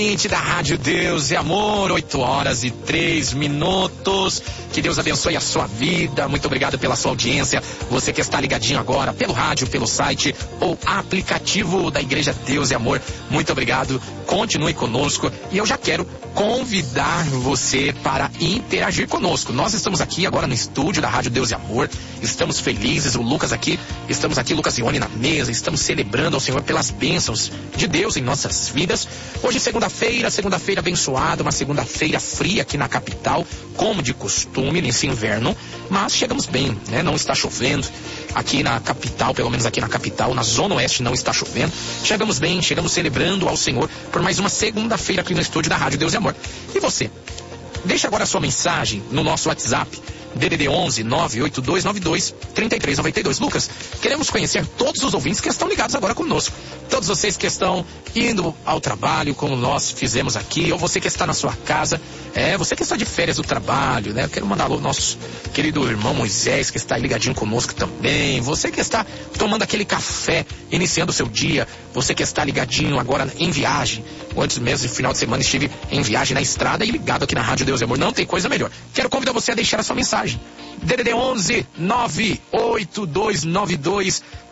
Da Rádio Deus e Amor, 8h03. Que Deus abençoe a sua vida. Muito obrigado pela sua audiência. Você que está ligadinho agora pelo rádio, pelo site ou aplicativo da Igreja Deus e Amor. Muito obrigado. Continue conosco. E eu já quero convidar você para interagir conosco. Nós estamos aqui agora no estúdio da Rádio Deus e Amor. Estamos felizes. O Lucas aqui, estamos aqui, Lucas e Rony na mesa. Estamos celebrando ao Senhor pelas bênçãos de Deus em nossas vidas. Hoje, segunda-feira abençoada, uma segunda-feira fria aqui na capital, como de costume nesse inverno, mas chegamos bem, né? Não está chovendo aqui na capital, pelo menos aqui na capital, na zona oeste não está chovendo. Chegamos bem, chegamos celebrando ao Senhor por mais uma segunda-feira aqui no estúdio da Rádio Deus e Amor. E você? Deixa agora a sua mensagem no nosso WhatsApp, DDD 11 98292 3392. Lucas, queremos conhecer todos os ouvintes que estão ligados agora conosco. Todos vocês que estão indo ao trabalho, como nós fizemos aqui, ou você que está na sua casa, você que está de férias do trabalho, né? Eu quero mandar alô ao nosso querido irmão Moisés, que está aí ligadinho conosco também. Você que está tomando aquele café, iniciando o seu dia. Você que está ligadinho agora em viagem. Antes mesmo, no final de semana, estive em viagem na estrada e ligado aqui na Rádio Deus e Amor. Não tem coisa melhor. Quero convidar você a deixar a sua mensagem. DDD 11 98292